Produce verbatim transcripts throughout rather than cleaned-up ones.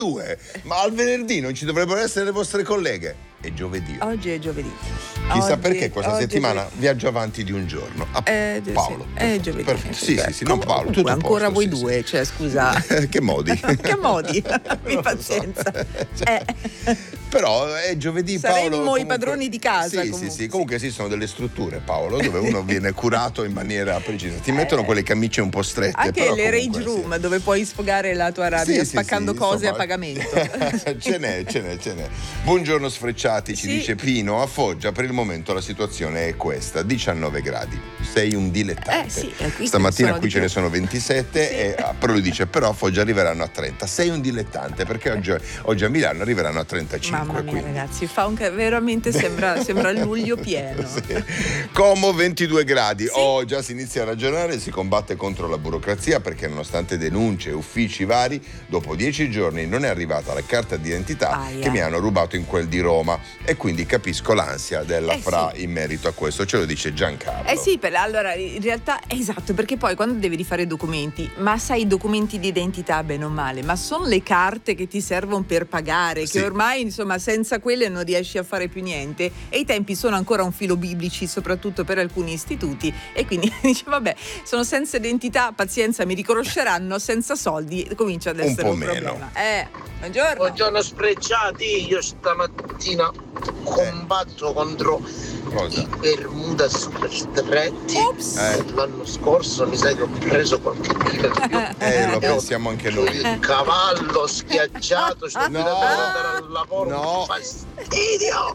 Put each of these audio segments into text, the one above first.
Due, ma al venerdì non ci dovrebbero essere le vostre colleghe? È giovedì. Oggi è giovedì. Chissà Oggi, perché questa oggi settimana viaggio avanti di un giorno. Ah, Eh, Paolo. sì, è giovedì. Perfetto. Sì, Beh, sì, sì, non com- Paolo. comunque, Tutto a ancora posto, voi sì, due, sì. cioè scusa. Che modi? Che modi? Abbi Non lo so. pazienza. Cioè, Eh. Però è giovedì, Saremmo Paolo. i comunque- padroni di casa, Sì, comunque, sì, sì. sì. Comunque esistono delle strutture, Paolo, dove uno viene curato in maniera precisa. Ti mettono quelle camicie un po' strette. Anche però le comunque, rage room sì. dove puoi sfogare la tua rabbia Sì, sì, spaccando sì, cose insomma, a pagamento. ce n'è, ce n'è, ce n'è. Buongiorno sfrecciati, ci Sì. dice Pino. A Foggia per il momento la situazione è questa: diciannove gradi. Sei un dilettante. Eh, sì, eh, qui Stamattina sono qui di ce più. ne sono ventisette, Sì. e, ah, però lui dice però a Foggia arriveranno a trenta. Sei un dilettante perché oggi, oggi a Milano arriveranno a trentacinque. Mamma mia, quindi. ragazzi, fa un ca- veramente sembra, sembra luglio pieno. Sì. Como ventidue gradi. Sì. Oh, già si inizia a ragionare, si combatte contro la burocrazia perché nonostante denunce e uffici vari, dopo dieci giorni non è arrivata la carta d'identità Aia. che mi hanno rubato in quel di Roma, e quindi capisco l'ansia della Eh, Fra sì. in merito a questo. Ce lo dice Giancarlo. Eh sì, per, allora in realtà esatto, perché poi quando devi rifare i documenti, ma sai i documenti di identità bene o male, ma sono le carte che ti servono per pagare, Sì. che ormai insomma senza quelle non riesci a fare più niente, e i tempi sono ancora un filo biblici, soprattutto per alcuni istituti, e quindi dice vabbè, sono senza identità, pazienza, mi riconosceranno, senza soldi comincia ad Un essere po' un, meno. problema. Eh, buongiorno. Buongiorno sprecciati, io stamattina combatto contro Cosa? i Bermuda super stretti. Ops. Eh. L'anno scorso mi sa che ho preso qualche chilo di più. Eh, lo E ho pensiamo anche noi. Il cavallo schiacciato, sto guidando No. per andare al lavoro, No. un fastidio.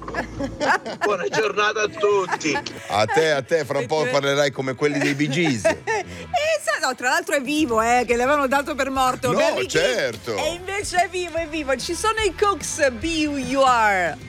Buona giornata a tutti. A te, a te, fra un po' parlerai come quelli dei Bee Gees. Eh, sa- no, tra l'altro è vivo, eh, che l'avevano dato per morto. No, Barry Gibb. certo. E invece è vivo, è vivo. Ci sono i Cooks, Be Who You Are.